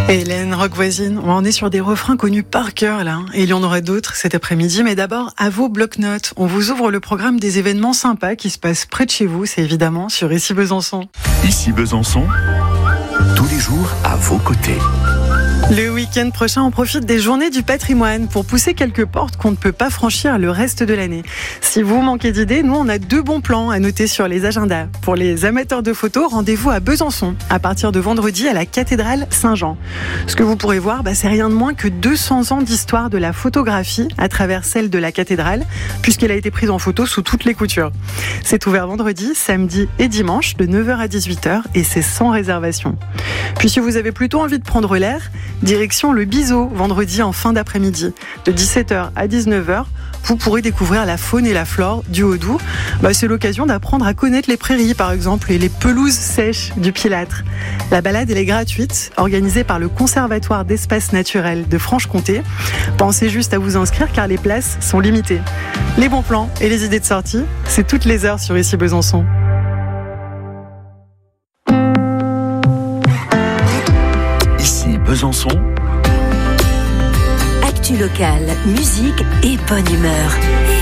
Hélène, rock voisine, on est sur des refrains connus par cœur là, et il y en aura d'autres cet après-midi, mais d'abord à vos bloc-notes. On vous ouvre le programme des événements sympas qui se passent près de chez vous, c'est évidemment sur Ici Besançon. Ici Besançon, tous les jours à vos côtés. Le week-end prochain, on profite des journées du patrimoine pour pousser quelques portes qu'on ne peut pas franchir le reste de l'année. Si vous manquez d'idées, nous on a 2 bons plans à noter sur les agendas. Pour les amateurs de photos, rendez-vous à Besançon à partir de vendredi à la cathédrale Saint-Jean. Ce que vous pourrez voir, c'est rien de moins que 200 ans d'histoire de la photographie à travers celle de la cathédrale, puisqu'elle a été prise en photo sous toutes les coutures. C'est ouvert vendredi, samedi et dimanche de 9h à 18h et c'est sans réservation. Puis si vous avez plutôt envie de prendre l'air, direction le Biseau, vendredi en fin d'après-midi. De 17h à 19h, vous pourrez découvrir la faune et la flore du Haut-Doubs. C'est l'occasion d'apprendre à connaître les prairies, par exemple, et les pelouses sèches du Pilâtre. La balade, elle est gratuite, organisée par le Conservatoire d'espaces naturels de Franche-Comté. Pensez juste à vous inscrire car les places sont limitées. Les bons plans et les idées de sortie, c'est toutes les heures sur Ici Besançon. Besançon. Actu locale, musique et bonne humeur.